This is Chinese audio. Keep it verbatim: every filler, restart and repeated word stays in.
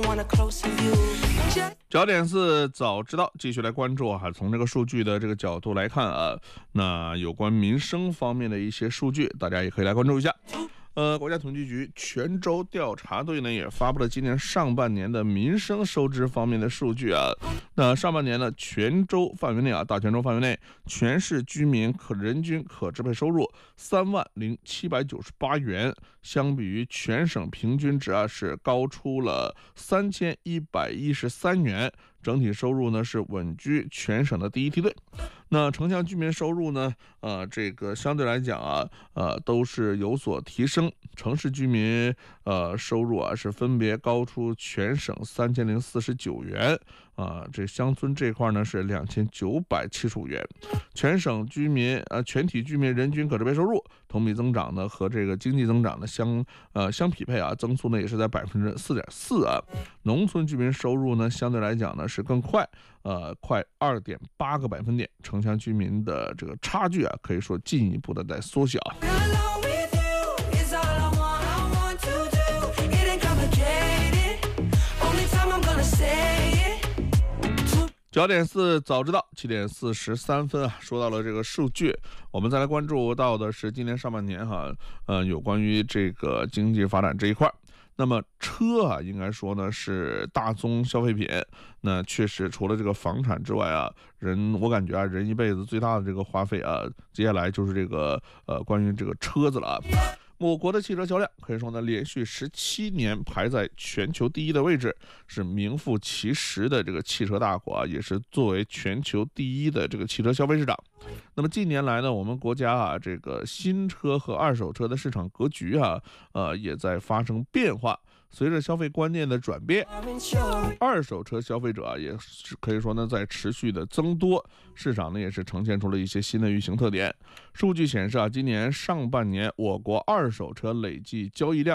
焦点四早知道，继续来关注啊。从这个数据的这个角度来看啊，那有关民生方面的一些数据，大家也可以来关注一下。呃，国家统计局泉州调查队呢也发布了今年上半年的民生收支方面的数据啊。那上半年呢，泉州范围内啊，大泉州范围内，全市居民可人均可支配收入三万零七百九十八元，相比于全省平均值啊是高出了三千一百一十三元。整体收入呢是稳居全省的第一梯队。那城乡居民收入呢，呃，这个相对来讲啊，呃，都是有所提升。城市居民呃收入啊是分别高出全省三千零四十九元，啊、呃，这乡村这块呢是两千九百七十五元。全省居民呃全体居民人均可支配收入同比增长呢和这个经济增长呢相呃相匹配啊，增速呢也是在百分之四点四啊。农村居民收入呢相对来讲呢是更快，呃，快二点八个百分点。城乡居民的这个差距啊，可以说进一步的在缩小。焦点四早知道，七点四十三分啊，说到了这个数据，我们再来关注到的是今年上半年哈，呃，有关于这个经济发展这一块。那么车啊，应该说呢是大宗消费品。那确实除了这个房产之外啊，人我感觉啊，人一辈子最大的这个花费啊，接下来就是这个呃关于这个车子了啊。我国的汽车销量可以说呢，连续十七年排在全球第一的位置，是名副其实的这个汽车大国啊，也是作为全球第一的这个汽车消费市场。那么近年来呢，我们国家啊，这个新车和二手车的市场格局啊，呃，也在发生变化。随着消费观念的转变，二手车消费者啊，也是可以说呢，在持续的增多，市场呢也是呈现出了一些新的运行特点。数据显示啊，今年上半年我国二手车累计交易量